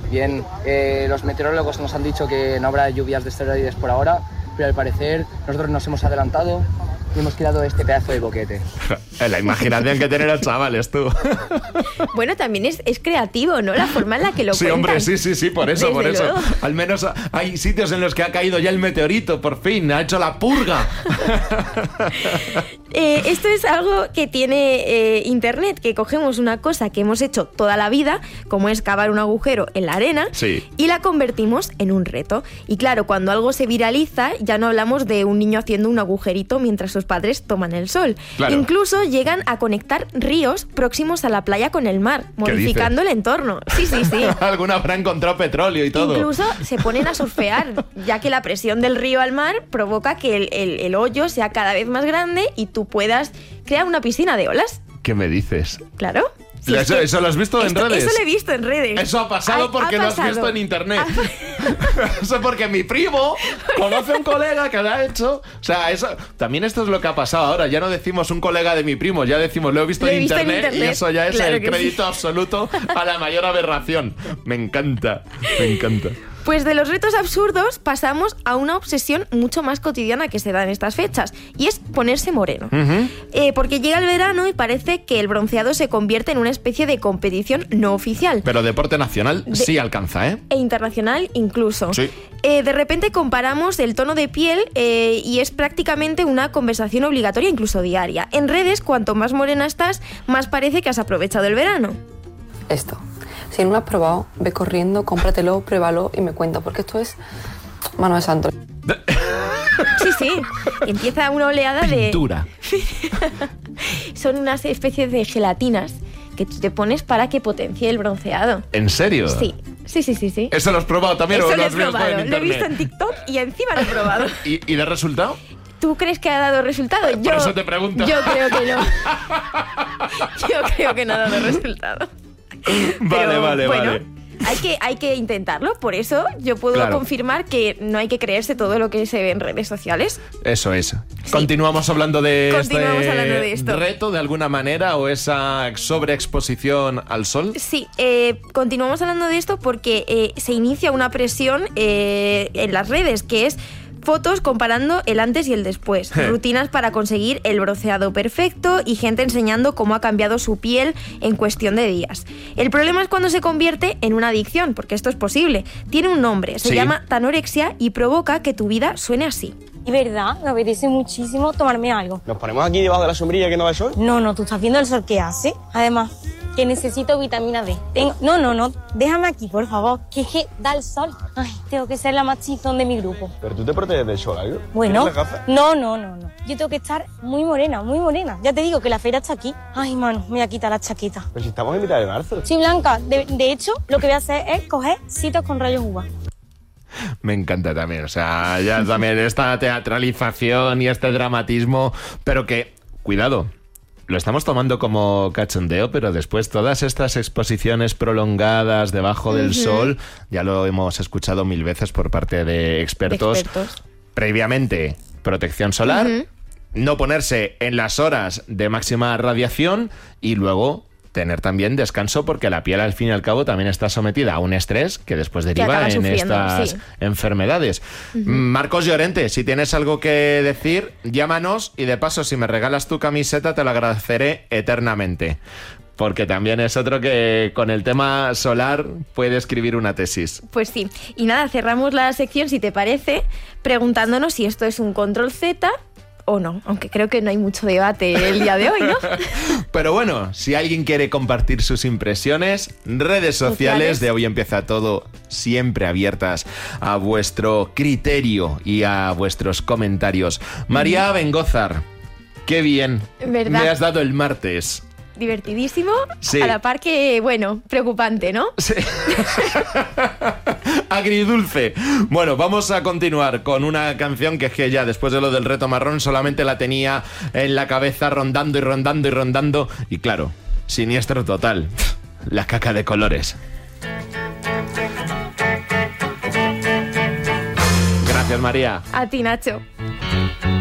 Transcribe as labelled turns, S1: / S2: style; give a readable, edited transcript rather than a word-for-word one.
S1: Bien, los meteorólogos nos han dicho que no habrá lluvias de esteroides por ahora, pero al parecer nosotros nos hemos adelantado y hemos creado este pedazo de boquete.
S2: La imaginación que tienen los chavales, tú.
S3: Bueno, también es creativo, ¿no? La forma en la que lo cuentan.
S2: Hombre, sí, por eso.
S3: Luego.
S2: Al menos hay sitios en los que ha caído ya el meteorito, por fin, ha hecho la purga.
S3: Esto es algo que tiene Internet, que cogemos una cosa que hemos hecho toda la vida, como es cavar un agujero en la arena,
S2: sí,
S3: y la convertimos en un reto. Y claro, cuando algo se viraliza, ya no hablamos de un niño haciendo un agujerito mientras sus padres toman el sol.
S2: Claro.
S3: Incluso llegan a conectar ríos próximos a la playa con el mar, modificando el entorno. Sí.
S2: Alguna habrá encontrado petróleo y todo.
S3: Incluso se ponen a surfear, ya que la presión del río al mar provoca que el hoyo sea cada vez más grande y tú puedas crear una piscina de olas.
S2: ¿Qué me dices?
S3: Claro. Sí,
S2: ¿Eso lo has visto en redes?
S3: Eso lo he visto en redes.
S2: Eso ha pasado porque lo has visto en internet. Eso porque mi primo conoce a un colega que lo ha hecho. O sea, también esto es lo que ha pasado ahora. Ya no decimos un colega de mi primo, ya decimos lo he visto en internet y eso ya es claro el crédito absoluto a la mayor aberración. Me encanta.
S3: Pues de los retos absurdos pasamos a una obsesión mucho más cotidiana que se da en estas fechas, y es ponerse moreno. Porque llega el verano y parece que el bronceado se convierte en una especie de competición no oficial.
S2: Pero deporte nacional sí alcanza, ¿eh?
S3: E internacional incluso.
S2: Sí.
S3: De repente comparamos el tono de piel y es prácticamente una conversación obligatoria, incluso diaria. En redes, cuanto más morena estás, más parece que has aprovechado el verano.
S4: Esto. Si no lo has probado, ve corriendo, cómpratelo, pruébalo y me cuenta, porque esto es mano de santo.
S3: Sí. Empieza una oleada
S2: Pintura.
S3: Son unas especies de gelatinas que tú te pones para que potencie el bronceado.
S2: ¿En serio?
S3: Sí.
S2: ¿Eso lo has probado también o lo has visto en internet?
S3: Lo he visto en TikTok y encima lo he probado.
S2: ¿Y de resultado?
S3: ¿Tú crees que ha dado resultado?
S2: Por eso te pregunto.
S3: Yo creo que no. Yo creo que no ha dado resultado.
S2: Vale.
S3: Hay que intentarlo, por eso yo puedo confirmar que no hay que creerse todo lo que se ve en redes sociales.
S2: Eso es. Sí. Continuamos hablando de
S3: esto.
S2: ¿Reto de alguna manera o esa sobreexposición al sol?
S3: Sí, continuamos hablando de esto porque se inicia una presión en las redes, que es fotos comparando el antes y el después, rutinas para conseguir el bronceado perfecto y gente enseñando cómo ha cambiado su piel en cuestión de días. El problema es cuando se convierte en una adicción, porque esto es posible. Tiene un nombre, se llama tanorexia y provoca que tu vida suene así.
S5: Y verdad, me apetece muchísimo tomarme algo.
S6: ¿Nos ponemos aquí debajo de la sombrilla que no da el sol?
S5: No, tú estás viendo el sol que hace. Además, que necesito vitamina D. No, déjame aquí, por favor, que es que da el sol. Ay, tengo que ser la más chizón de mi grupo.
S6: ¿Pero tú te proteges del sol, algo?
S5: Bueno, no. Yo tengo que estar muy morena. Ya te digo que la feria está aquí. Ay, mano, me voy a quitar la chaqueta.
S6: Pero si estamos en mitad de marzo.
S5: Sí, Blanca, de hecho, lo que voy a hacer es coger citos con rayos UVA.
S2: Me encanta también, o sea, ya también esta teatralización y este dramatismo, pero que, cuidado, lo estamos tomando como cachondeo, pero después todas estas exposiciones prolongadas debajo del sol, ya lo hemos escuchado 1000 veces por parte de expertos. Previamente, protección solar, no ponerse en las horas de máxima radiación y luego tener también descanso, porque la piel al fin y al cabo también está sometida a un estrés que después deriva en estas enfermedades. Marcos Llorente, si tienes algo que decir, llámanos y de paso si me regalas tu camiseta te lo agradeceré eternamente, porque también es otro que con el tema solar puede escribir una tesis.
S3: Pues sí, y nada, cerramos la sección, si te parece, preguntándonos si esto es un control Z o no, aunque creo que no hay mucho debate el día de hoy, ¿no?
S2: Pero bueno, si alguien quiere compartir sus impresiones, redes sociales de Hoy Empieza Todo, siempre abiertas a vuestro criterio y a vuestros comentarios. María Bengózar, qué bien,
S3: ¿verdad?
S2: Me has dado el martes.
S3: Divertidísimo, a la par que, bueno, preocupante, ¿no?
S2: Sí. Agridulce. Bueno, vamos a continuar con una canción que es que ya después de lo del reto marrón solamente la tenía en la cabeza rondando y claro, siniestro total. La caca de colores. Gracias, María.
S3: A ti, Nacho.